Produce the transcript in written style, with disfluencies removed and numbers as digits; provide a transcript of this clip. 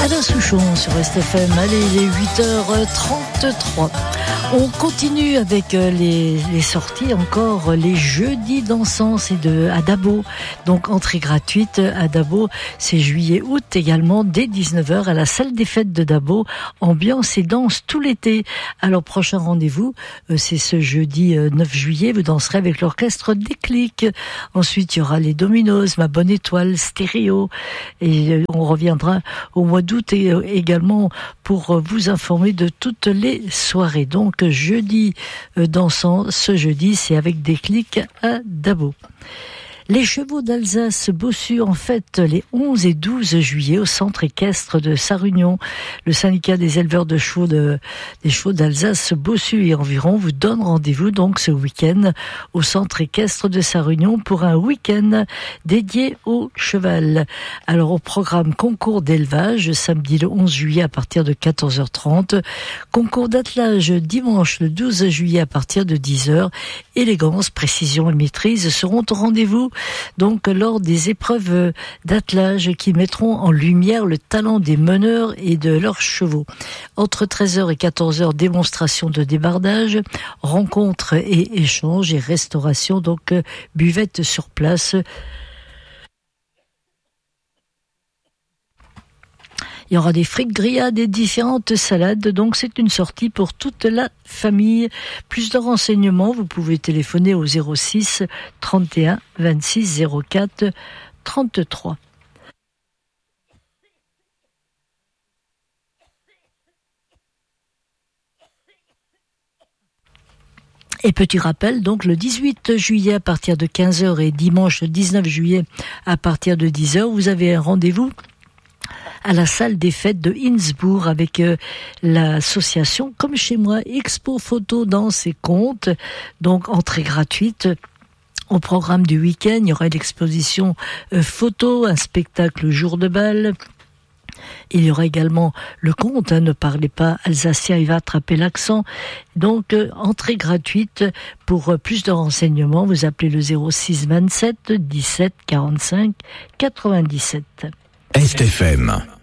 Alain Souchon sur STFM. Allez, il est 8h33. On continue avec les sorties encore les jeudis dansants, c'est à Dabo. Donc entrée gratuite à Dabo, c'est juillet-août également dès 19h à la salle des fêtes de Dabo. Ambiance et danse tout l'été. Alors prochain rendez-vous, c'est ce jeudi 9 juillet, vous danserez avec l'orchestre Déclic. Ensuite, il y aura les Dominos, Ma Bonne Étoile, Stéréo. Et on reviendra au mois d'août également pour vous informer de toutes les soirées. Donc jeudi dansant, ce jeudi c'est avec Déclic à Dabo. Les chevaux d'Alsace Bossu en fête les 11 et 12 juillet au centre équestre de Sarre-Union. Le syndicat des éleveurs de chevaux des chevaux d'Alsace Bossu et environ vous donne rendez-vous donc ce week-end au centre équestre de Sarre-Union pour un week-end dédié au cheval. Alors au programme concours d'élevage samedi le 11 juillet à partir de 14h30, concours d'attelage dimanche le 12 juillet à partir de 10h. Élégance, précision et maîtrise seront au rendez-vous donc lors des épreuves d'attelage qui mettront en lumière le talent des meneurs et de leurs chevaux. Entre 13h et 14h, démonstration de débardage, rencontres et échanges et restauration, donc buvette sur place. Il y aura des frites grillades et différentes salades, donc c'est une sortie pour toute la famille. Plus de renseignements, vous pouvez téléphoner au 06 31 26 04 33. Et petit rappel, donc le 18 juillet à partir de 15h et dimanche 19 juillet à partir de 10h, vous avez un rendez-vous à la salle des fêtes de Innsbruck avec l'association Comme chez moi, Expo Photo, Danse et Contes, donc entrée gratuite. Au programme du week-end, il y aura une exposition photo, un spectacle jour de bal. Il y aura également le conte, ne parlez pas alsacien, il va attraper l'accent. Donc, entrée gratuite. Pour plus de renseignements, vous appelez le 06 27 17 45 97. STFM.